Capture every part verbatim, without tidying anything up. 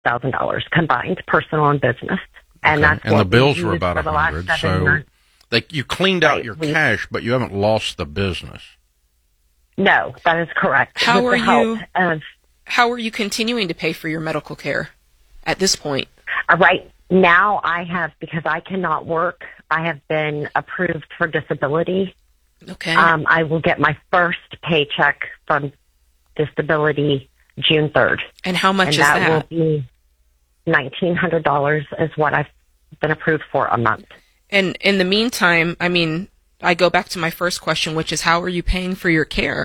thousand dollars combined, personal and business. And okay. that's and what the bills we were used about for a the last hundred. seven So months. they, you cleaned out Right, your we- cash, but you haven't lost the business. No, that is correct. How With are the help you? Of, How are you continuing to pay for your medical care at this point? uh, right now, I have, because I cannot work, I have been approved for disability. Okay. Um, I will get my first paycheck from disability June third. and how much And is that, that? will be nineteen hundred dollars is what I've been approved for a month. And in the meantime, I mean, I go back to my first question, which is how are you paying for your care?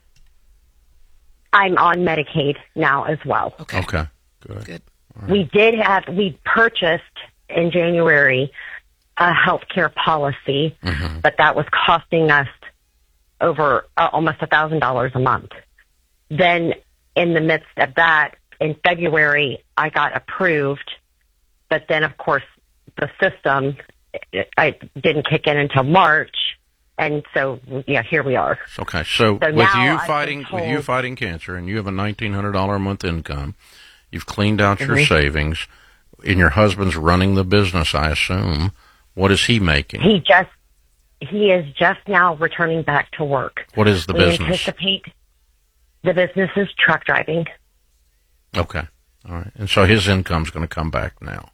I'm on Medicaid now as well. Okay. Okay, good. Good. We did have, we purchased in January a healthcare policy, Mm-hmm. but that was costing us over uh, almost a thousand dollars a month. Then in the midst of that, in February, I got approved, but then of course the system, it, I didn't kick in until March. And so, yeah, here we are. Okay, so, So with now you I've been fighting with told- you fighting cancer, and you have a nineteen hundred dollar a month income, you've cleaned out your Mhm. savings, and your husband's running the business, I assume. What is he making? He just, he is just now returning back to work. What is the we business? anticipate the business is truck driving. Okay, all right, and so his income's going to come back now.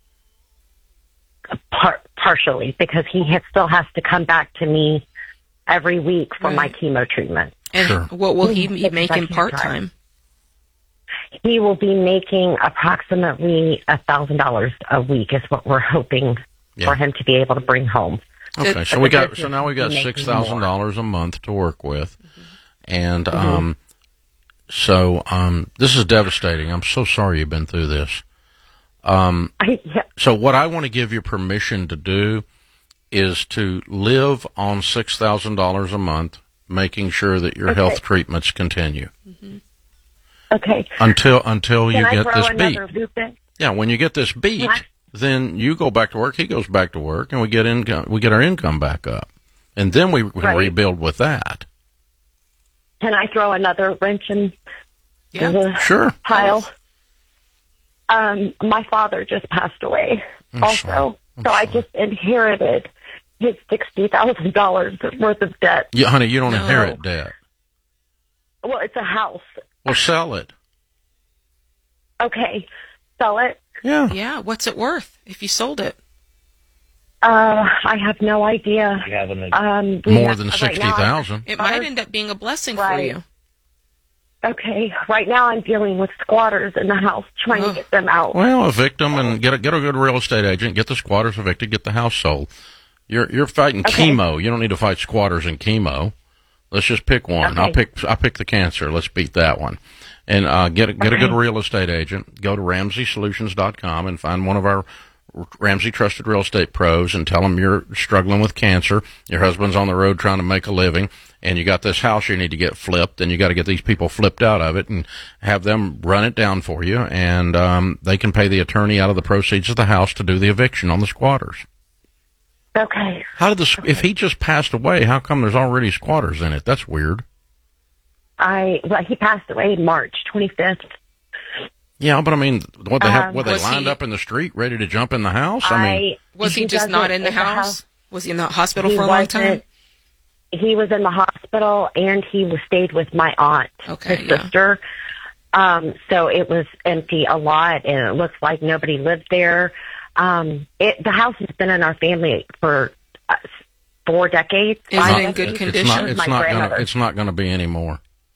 Par- partially, because he has, still has to come back to me every week for my Right. chemo treatment. And Sure. what will he be Because I making can't part time? He will be making approximately a thousand dollars a week is what we're hoping Yeah. for him to be able to bring home. Okay, Good. so But we the got business so now we got is making six thousand more. dollars a month to work with, and Mm-hmm. um, so um, this is devastating. I'm so sorry you've been through this. Um, I, yeah, so what I want to give you permission to do is to live on six thousand dollars a month, making sure that your Okay. health treatments continue okay. until until Can you I get throw this beat. another loop in? Yeah, when you get this beat, What? then you go back to work. He goes back to work, and we get income. We get our income back up, and then we can Right. rebuild with that. Can I throw another wrench in Yeah. the Sure. pile? Um, my father just passed away I'm also, sorry. I'm so I sorry. just inherited his sixty thousand dollars worth of debt. Yeah, honey, you don't No. inherit debt. Well, it's a house. Well, sell it. Okay, sell it. Yeah. Yeah. What's it worth if you sold it? Uh, I have no idea. You have an Um, we More have- than right sixty now I'm- thousand. It Fire- might end up being a blessing for Right. you. Okay, right now I'm dealing with squatters in the house, trying Ugh. to get them out. Well, evict them and get a get a good real estate agent. Get the squatters evicted. Get the house sold. You're you're fighting Okay. chemo. You don't need to fight squatters and chemo. Let's just pick one. Okay. I'll pick I'll pick the cancer. Let's beat that one. And uh, get a, get a good Okay. real estate agent. Go to ramsey solutions dot com and find one of our Ramsey Trusted Real Estate Pros and tell them you're struggling with cancer. Your husband's on the road trying to make a living, and you got this house you need to get flipped, and you got to get these people flipped out of it and have them run it down for you, and um, they can pay the attorney out of the proceeds of the house to do the eviction on the squatters. Okay. How did the if he just passed away? How come there's already squatters in it? That's weird. I well, he passed away March twenty-fifth. Yeah, but I mean, what they have, Um, what they was lined he- up in the street, ready to jump in the house? I mean, Was he, just doesn't- not in the it's a house? Was he in the hospital He for a long time? wasn't- He was in the hospital, and he was stayed with my aunt, Okay, his yeah. sister. Um, so it was empty a lot, and it looks like nobody lived there. Um, it, the house has been in our family for uh, four decades. Is five it in good decades. condition? it's not. This is It's my not gonna. grandmother. It's not gonna be anymore.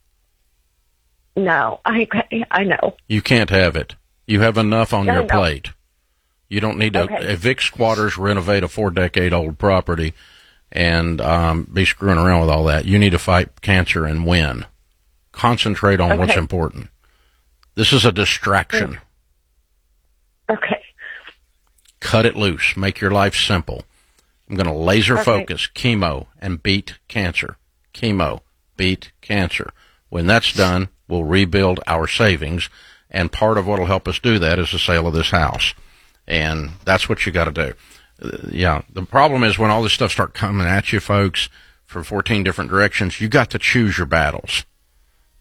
No, I I know. You can't have it. You have enough on No, your no. plate. You don't need to Okay. evict squatters, renovate a four-decade-old property, and um, be screwing around with all that. You need to fight cancer and win. Concentrate on what's Okay. important. This is a distraction. Okay. Cut it loose. Make your life simple. I'm going to laser Okay. focus chemo and beat cancer. Chemo, beat cancer. When that's done, we'll rebuild our savings, and part of what will help us do that is the sale of this house. And that's what you got to do. Uh, yeah, the problem is when all this stuff start coming at you, folks, from fourteen different directions, you got to choose your battles.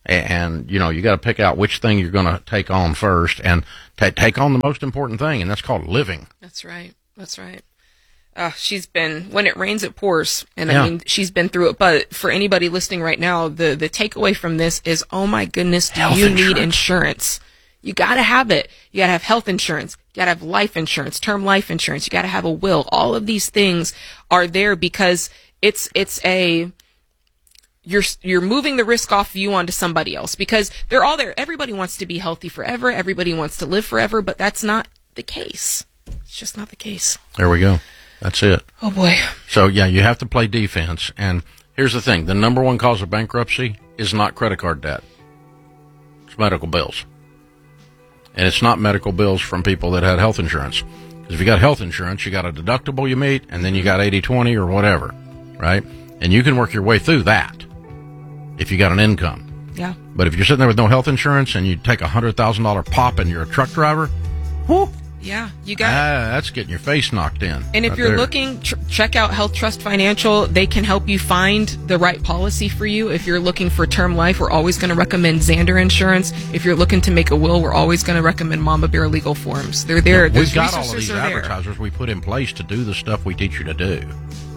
And, you know, you got to pick out which thing you're going to take on first and t- take on the most important thing, and that's called living. That's right. That's right. Uh, she's been, when it rains, it pours. And Yeah. I mean, she's been through it. But for anybody listening right now, the, the takeaway from this is, oh my goodness, do Health you insurance. need insurance? You got to have it. You got to have health insurance. You got to have life insurance, term life insurance. You got to have a will. All of these things are there because it's, it's a, you're, you're moving the risk off you onto somebody else because they're all there. Everybody wants to be healthy forever. Everybody wants to live forever, but that's not the case. It's just not the case. There we go. That's it. Oh boy. So, yeah, you have to play defense. And here's the thing. The number one cause of bankruptcy is not credit card debt. It's medical bills. And it's not medical bills from people that had health insurance. Because if you got health insurance, you got a deductible you meet, and then you got eighty twenty or whatever, right? And you can work your way through that if you got an income. Yeah. But if you're sitting there with no health insurance and you take a one hundred thousand dollars pop and you're a truck driver, whoo, Yeah, you got ah, that's getting your face knocked in. And if right you're there. looking, tr- check out Health Trust Financial. They can help you find the right policy for you. If you're looking for term life, we're always going to recommend Xander Insurance. If you're looking to make a will, we're always going to recommend Mama Bear Legal Forms. They're there. We've Those got all of resources these are there. advertisers we put in place to do the stuff we teach you to do.